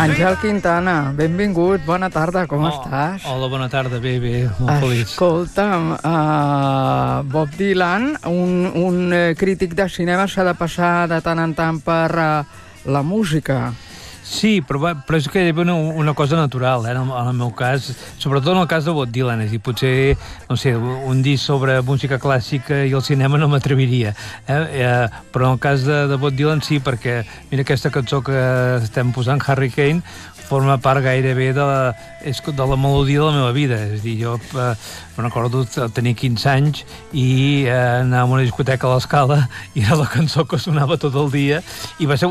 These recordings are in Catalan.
Àngel Quintana, benvingut, bona tarda, com estàs? Hola, bona tarda, bé, molt feliç. Escolta'm, Bob Dylan, un crític de cinema s'ha de passar de tant en tant per la música. Sí, però és que hi ha una cosa natural, en el meu cas, sobretot en el cas de Bob Dylan, és a dir, potser, no sé, un disc sobre música clàssica i el cinema no m'atreviria, però en el cas de Bob Dylan sí, perquè mira aquesta cançó que estem posant, Hurricane, forma part gairebé de la melodia de la meva vida. És a dir, jo recordo tenir 15 anys i anar a una discoteca a l'Escala i era la cançó que sonava tot el dia i va ser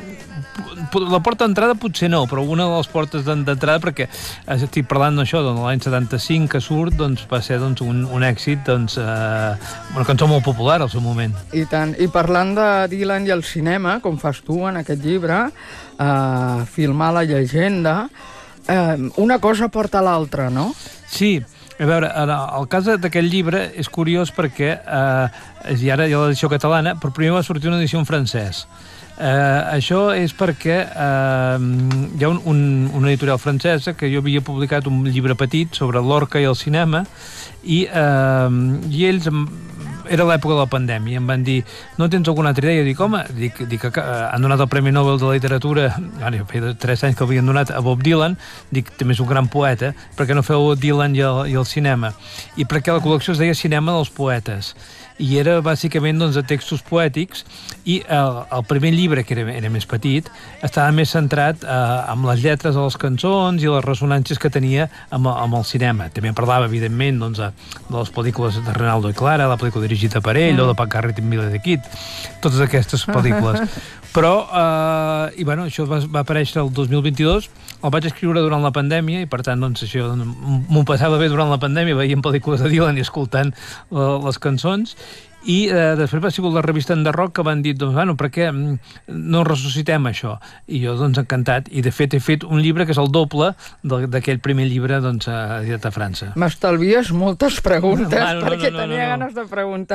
la porta d'entrada potser no, però una de les portes d'entrada, perquè estic parlant d'això, l'any 75 que surt, doncs va ser un èxit, una cançó molt popular al seu moment. I tant. I parlant de Dylan i el cinema, com fas tu en aquest llibre, filmar la llegenda, una cosa porta a l'altra, no? Sí. A veure, el cas d'aquest llibre és curiós perquè, i ara hi ha l'edició catalana, però primer va sortir una edició en francès. Això és perquè hi ha una editorial francesa que jo havia publicat un llibre petit sobre Lorca i el cinema i ells, era l'època de la pandèmia, em van dir, no tens alguna altra idea? Dic, home, que han donat el Premi Nobel de Literatura, ara feia 3 anys que l'havien donat a Bob Dylan, dic, també és un gran poeta, per què no feu Dylan i el cinema? I perquè la col·lecció es deia Cinema dels Poetes, i era bàsicament de textos poètics, i el primer llibre, que era més petit, estava més centrat amb les lletres de les cançons i les ressonàncies que tenia amb el cinema. També parlava, evidentment, de les pel·lícules de Renaldo i Clara, la pel·lícula dirigida per ell, o de Pac-Carret i Mila de Kid, totes aquestes pel·lícules. Però, això va aparèixer el 2022, el vaig escriure durant la pandèmia i, per tant, això m'ho passava bé durant la pandèmia, veient pel·lícules de Dylan i escoltant les cançons, i després va ser la revista Enderrock que van dir, per què no ressuscitem això? I jo, encantat, i de fet he fet un llibre que és el doble d'aquell primer llibre editat a França. M'estalvies moltes preguntes, perquè tenia ganes de preguntar.